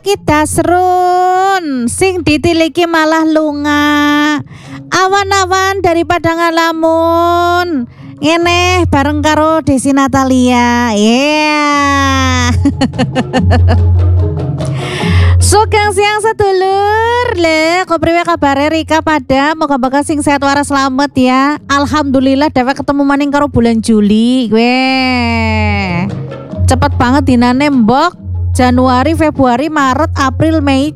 iki dasrun sing ditiliki malah lunga. Awan-awan daripada ngalamun. Ngene bareng karo Desi Natalia. Yeah. Sugeng siang sedulur. Le, kepriwe kabare Rika pada moga-moga sing sehat waras selamat ya. Alhamdulillah dewek ketemu maning karo bulan Juli. Weh. Cepet banget dinane mbok. Januari, Februari, Maret, April, Mei,